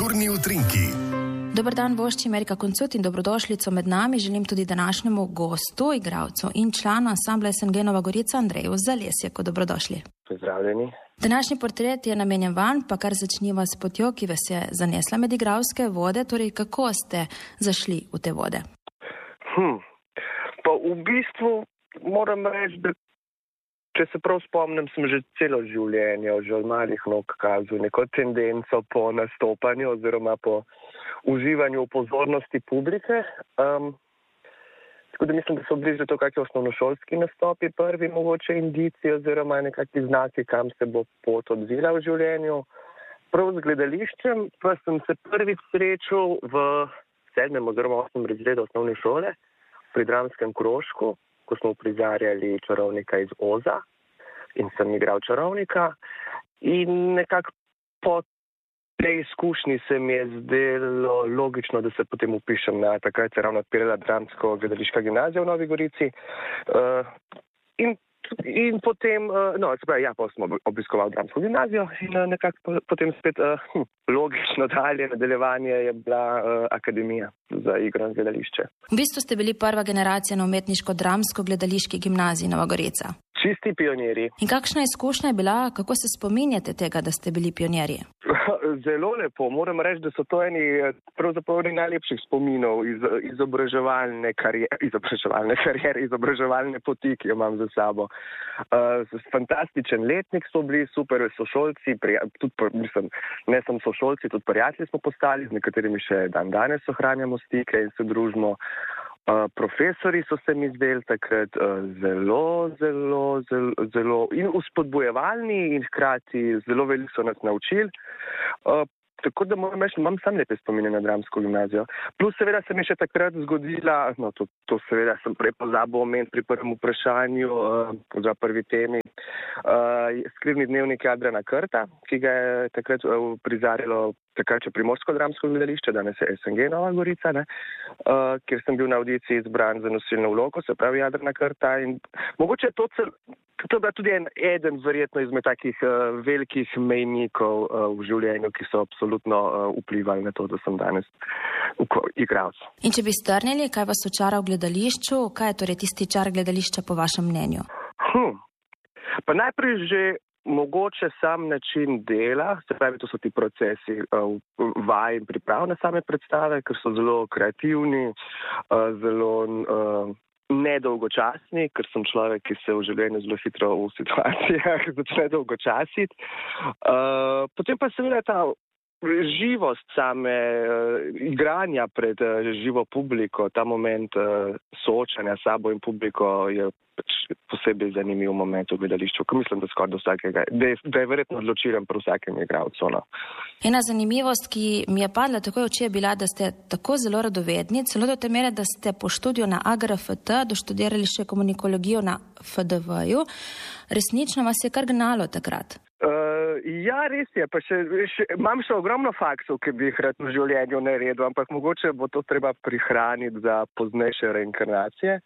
Kulturni utrinki. Dober dan, vošči Amerika Koncut in dobrodošlico med nami želim tudi današnjemu gostu, igralcu in članu ansambla SNG Nova Gorica Andreju Zalesjeku. Dobrodošli. Pozdravljeni. Današnji portret je namenjen vam, pa kar začniva s potjo, ki vas je zanesla med igralske vode. Torej, kako ste zašli v te vode? Pa v bistvu moram reči, da če se prav spomnim, sem že celo življenje, že od malih nog kazal neko tendenco po nastopanju oziroma po uživanju v pozornosti publike. Tako da mislim, da so bili že to kakšni osnovnošolski nastopi prvi mogoče indici oziroma nekakvi znaki, kam se bo pot odvila v življenju. Prav z gledališčem pa sem se prvič srečal v 7. oziroma 8. razredu osnovne šole pri dramskem krožku, ko smo prizarjali čarovnika iz Oza in sem igral čarovnika. In nekako po tej izkušnji se mi je zdelo logično, da se potem upišem na takrat se ravno odpirala dramsko-gledališka gimnazija v Novi Gorici. In potem, pa sem obiskoval dramsko gimnazijo in nekako potem spet logično dalje nadaljevanje je bila akademija za igro in gledališče. V bistvu ste bili prva generacija na umetniško-dramsko-gledališki gimnaziji Nova Gorica. Čisti pionirji. In kakšna izkušnja je bila, kako se spominjate tega, da ste bili pionirji? Zelo lepo. Moram reči, da so to pravzaprav eni najlepših spominov iz izobraževalne kariere, izobraževalne poti, ki jo imam za sabo. Fantastičen letnik so bili, super sošolci, ne samo sošolci, tudi prijatelji smo postali, z nekaterimi še danes ohranjamo stike in se družimo. Profesori so se mi zdeli takrat zelo in uspodbujevalni in hkrati zelo veliko so nas naučili. Tako da moram reči, imam sam lepe spomine na dramsko gimnazijo. Plus seveda se mi še takrat zgodila, to seveda sem prej pozabil omeniti pri prvem vprašanju, za prvi temi, skrivni dnevnik Jadrana Krta, ki ga je takrat prizarjalo takrat še Primorsko dramsko gledališče, danes je SNG Nova Gorica, kjer sem bil na audiciji izbran za nosilno vlogo, se pravi Jadrana Krta. In mogoče to je bila tudi eden verjetno izmed takih velikih mejnikov v življenju, ki so absolutno vplivali na to, da sem danes igralec. In če bi strnili, kaj vas očara v gledališču, kaj je torej tisti čar gledališča po vašem mnenju? Pa najprej že mogoče sam način dela, se pravi, to so ti procesi vaj in priprav na same predstave, ker so zelo kreativni, zelo nedolgočasni, ker sem človek, ki se v življenju zelo hitro v situacijah začne dolgočasiti. Potem pa seveda ta živost same igranja pred živo publiko, ta moment soočanja s sabo in publiko je posebej zanimiv moment v gledališču, ko mislim, da skoraj do vsakega, da je verjetno odločilen pri vsakem igralcu. Ena zanimivost, ki mi je padla takoj v oči, je bila, da ste tako zelo radovedni, celo do te mere, da ste po študiju na AGRFT doštudirali še komunikologijo na FDV-ju. Resnično vas je kar gnalo takrat? Ja, res je. Pa imam še ogromno faksov, ki bi jih rad v življenju naredil, ampak mogoče bo to treba prihraniti za poznejše reinkarnacije.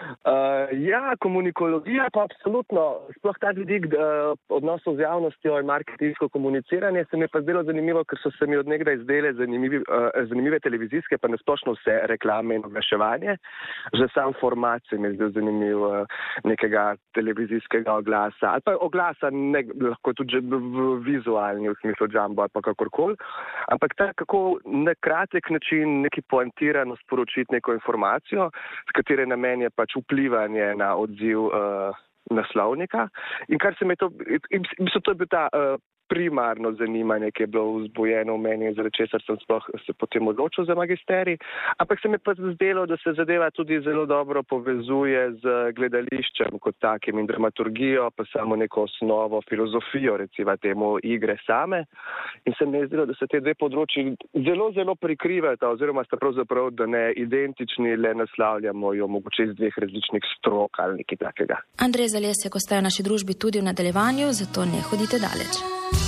Ja, komunikologija pa absolutno, sploh ta vidik odnosov z javnostjo in marketinško komuniciranje se mi je pa zdelo zanimivo, ker so se mi od nekdaj zdele zanimive televizijske, pa nasplošno vse reklame in oglaševanje. Že sam format se mi je zdel zanimiv nekega televizijskega oglasa, ali pa oglasa lahko tudi vizualni, v smislu jumbo ali pa kakorkoli, ampak kako na kratek način neki poentirano sporočiti neko informacijo, s katere namen je pač vplivanje na odziv naslovnika. In kar se mi to je bil ta primarno zanimanje, ki je bilo vzbujeno v meni, zaradi česar sem sploh se potem odločil za magisterij. Ampak se mi pa zdelo, da se zadeva tudi zelo dobro povezuje z gledališčem kot takim in dramaturgijo, pa samo neko osnovo, filozofijo, recimo temu igre same. In se mi je zdelo, da se te dve področji zelo prikrivata, oziroma sta pravzaprav, da ne identični, le naslavljamo jo mogoče iz dveh različnih strok ali nekaj takega. Andrej Zalesjek ostaja v naši družbi tudi v nadaljevanju, zato ne hodite daleč.